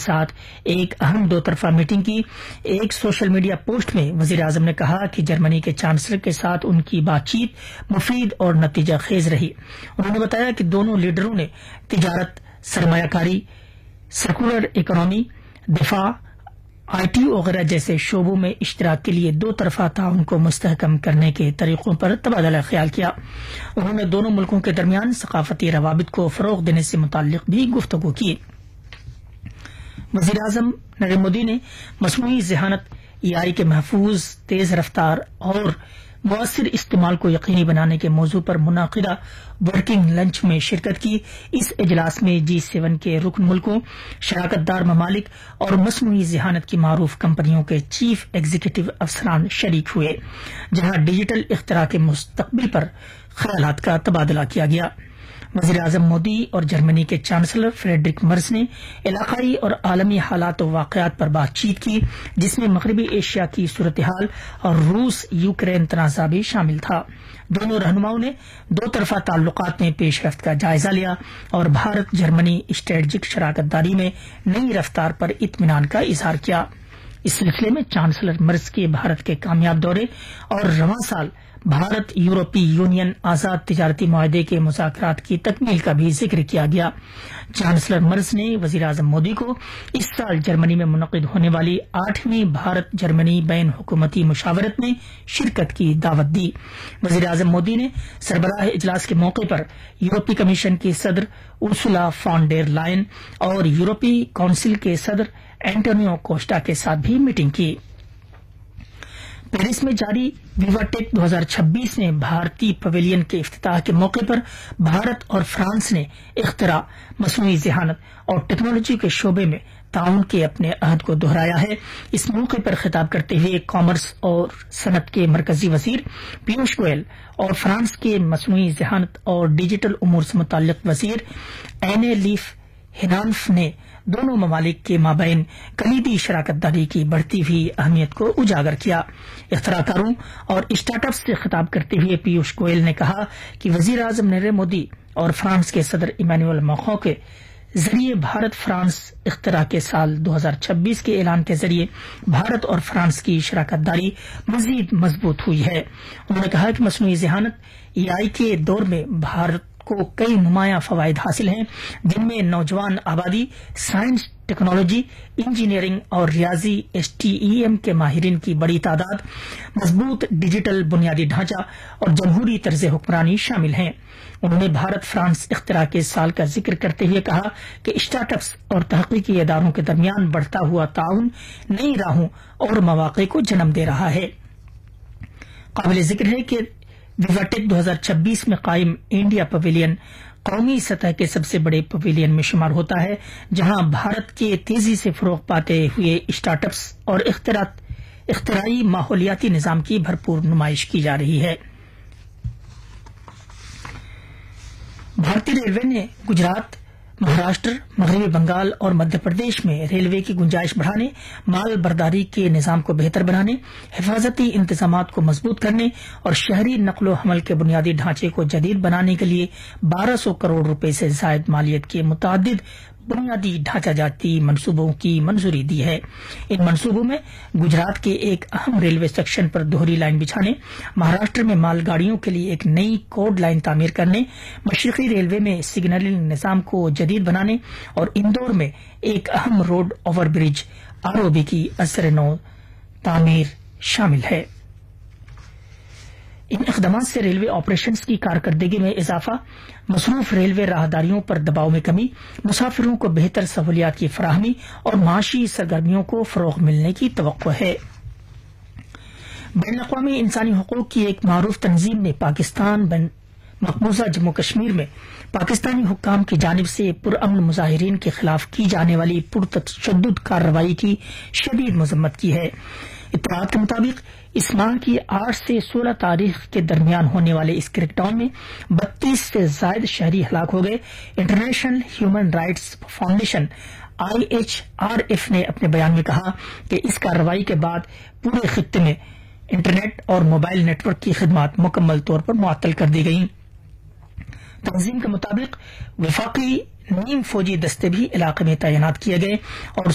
ساتھ ایک اہم دو طرفہ میٹنگ کی۔ ایک سوشل میڈیا پوسٹ میں وزیر اعظم نے کہا کہ جرمنی کے چانسلر کے ساتھ ان کی بات چیت مفید اور نتیجہ خیز رہی۔ انہوں نے بتایا کہ دونوں لیڈروں نے تجارت، سرمایہ کاری، سیکولر اکنامی، دفاع، آئی ٹی وغیرہ جیسے شعبوں میں اشتراک کے لیے دو طرفہ تعاون کو مستحکم کرنے کے طریقوں پر تبادلہ خیال کیا۔ انہوں نے دونوں ملکوں کے درمیان ثقافتی روابط کو فروغ دینے سے متعلق بھی گفتگو کی۔ وزیر اعظم نریندر مودی نے مصنوعی ذہانت، AI کے محفوظ، تیز رفتار اور مؤثر استعمال کو یقینی بنانے کے موضوع پر منعقدہ ورکنگ لنچ میں شرکت کی۔ اس اجلاس میں G7 کے رکن ملکوں، شراکت دار ممالک اور مصنوعی ذہانت کی معروف کمپنیوں کے چیف ایگزیکٹو افسران شریک ہوئے، جہاں ڈیجیٹل اختراع کے مستقبل پر خیالات کا تبادلہ کیا گیا۔ وزیر اعظم مودی اور جرمنی کے چانسلر فریڈرک مرز نے علاقائی اور عالمی حالات و واقعات پر بات چیت کی، جس میں مغربی ایشیا کی صورتحال اور روس یوکرین تنازع بھی شامل تھا۔ دونوں رہنماؤں نے دو طرفہ تعلقات میں پیش رفت کا جائزہ لیا اور بھارت جرمنی اسٹریٹجک شراکت داری میں نئی رفتار پر اطمینان کا اظہار کیا۔ اس سلسلے میں چانسلر مرز کے بھارت کے کامیاب دورے اور رواں سال بھارت یورپی یونین آزاد تجارتی معاہدے کے مذاکرات کی تکمیل کا بھی ذکر کیا گیا۔ چانسلر مرز نے وزیر اعظم مودی کو اس سال جرمنی میں منعقد ہونے والی 8ویں بھارت جرمنی بین حکومتی مشاورت میں شرکت کی دعوت دی۔ وزیر اعظم مودی نے سربراہ اجلاس کے موقع پر یورپی کمیشن کی صدر ارسولا فان ڈیر لائن اور یورپی کونسل کے صدر اینٹونیو کوسٹا کے ساتھ بھی میٹنگ کی۔ پیرس میں جاری ویوا ٹیک 2026 میں بھارتی پویلین کے افتتاح کے موقع پر بھارت اور فرانس نے اختراع، مصنوعی ذہانت اور ٹیکنالوجی کے شعبے میں تعاون کے اپنے عہد کو دہرایا ہے۔ اس موقع پر خطاب کرتے ہوئے کامرس اور صنعت کے مرکزی وزیر پیوش گوئل اور فرانس کے مصنوعی ذہانت اور ڈیجیٹل امور سے متعلق وزیر اینے لیف ہینانف نے دونوں ممالک کے مابین کلیدی شراکت داری کی بڑھتی ہوئی اہمیت کو اجاگر کیا۔ اختراع کاروں اور اسٹارٹ اپس سے خطاب کرتے ہوئے پیوش گوئل نے کہا کہ وزیر اعظم نریندر مودی اور فرانس کے صدر ایمانوئل میکروں کے ذریعے بھارت فرانس اختراع کے سال 2026 کے اعلان کے ذریعے بھارت اور فرانس کی شراکت داری مزید مضبوط ہوئی ہے۔ انہوں نے کہا کہ مصنوعی ذہانت AI کے دور میں بھارت کو کئی نمایاں فوائد حاصل ہیں، جن میں نوجوان آبادی، سائنس، ٹیکنالوجی، انجینئرنگ اور ریاضی STEM کے ماہرین کی بڑی تعداد، مضبوط ڈیجیٹل بنیادی ڈھانچہ اور جمہوری طرز حکمرانی شامل ہیں۔ انہوں نے بھارت فرانس اختراع کے سال کا ذکر کرتے ہوئے کہا کہ اسٹارٹ اپس اور تحقیقی اداروں کے درمیان بڑھتا ہوا تعاون نئی راہوں اور مواقع کو جنم دے رہا ہے۔ قابل ذکر ہے کہ ویوا ٹیک 2026 میں قائم انڈیا پویلین قومی سطح کے سب سے بڑے پویلین میں شمار ہوتا ہے، جہاں بھارت کے تیزی سے فروغ پاتے ہوئے اسٹارٹ اپس اور اختراعی ماحولیاتی نظام کی بھرپور نمائش کی جا رہی ہے۔ بھارتی ریلوے نے گجرات، مہاراشٹر، مغربی بنگال اور مدھیہ پردیش میں ریلوے کی گنجائش بڑھانے، مال برداری کے نظام کو بہتر بنانے، حفاظتی انتظامات کو مضبوط کرنے اور شہری نقل و حمل کے بنیادی ڈھانچے کو جدید بنانے کے لیے 1200 کروڑ روپے سے زائد مالیت کے متعدد بنیادی ڈھانچہ جاتی منصوبوں کی منظوری دی ہے۔ ان منصوبوں میں گجرات کے ایک اہم ریلوے سیکشن پر دوہری لائن بچھانے، مہاراشٹر میں مال گاڑیوں کے لیے ایک نئی کوڈ لائن تعمیر کرنے، مشرقی ریلوے میں سگنلنگ نظام کو جدید بنانے اور اندور میں ایک اہم روڈ اوور برج ROB کی اثر نو تعمیر شامل ہے۔ ان اقدامات سے ریلوے آپریشنز کی کارکردگی میں اضافہ، مصروف ریلوے راہداریوں پر دباؤ میں کمی، مسافروں کو بہتر سہولیات کی فراہمی اور معاشی سرگرمیوں کو فروغ ملنے کی توقع ہے۔ بین الاقوامی انسانی حقوق کی ایک معروف تنظیم نے پاکستان مقبوضہ جموں کشمیر میں پاکستانی حکام کی جانب سے پرامن مظاہرین کے خلاف کی جانے والی پرتشدد کارروائی کی شدید مذمت کی ہے۔ اطلاعات کے مطابق اس ماہ کی 8 سے 16 تاریخ کے درمیان ہونے والے اس کریک ڈاؤن میں 32 سے زائد شہری ہلاک ہو گئے۔ International human rights foundation IHRF نے اپنے بیان میں کہا کہ اس کارروائی کے بعد پورے خطے میں انٹرنیٹ اور موبائل نیٹ ورک کی خدمات مکمل طور پر معطل کر دی گئیں۔ تنظیم کے مطابق وفاقی نیم فوجی دستے بھی علاقے میں تعینات کیے گئے اور